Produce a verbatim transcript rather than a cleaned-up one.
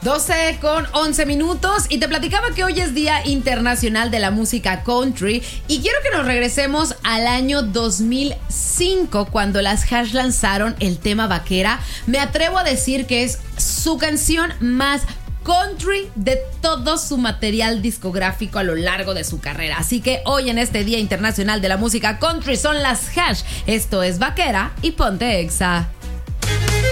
doce con once minutos y te platicaba que hoy es Día Internacional de la Música Country y quiero que nos regresemos al año dos mil cinco cuando las Hash lanzaron el tema Vaquera. Me atrevo a decir que es su canción más country de todo su material discográfico a lo largo de su carrera. Así que hoy en este Día Internacional de la Música Country son las Hash. Esto es Vaquera y ponte Exa.